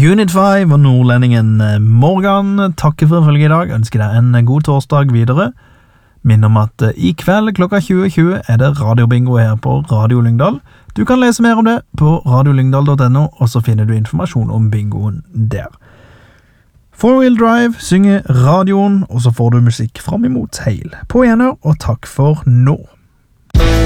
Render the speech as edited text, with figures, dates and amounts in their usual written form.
Unit 5 og nordlendingen Morgan takker for følge i dag, ønsker deg en god torsdag videre. Minn om at i kveld klokka 20.20 er det radiobingo her på Radio Lyngdal. Du kan lese mer om det på radiolyngdal.no, og så finner du informasjon om bingoen der. Four Wheel Drive synger radioen, og så får du musikk fram imot heil. På gjenhør, og takk for nå.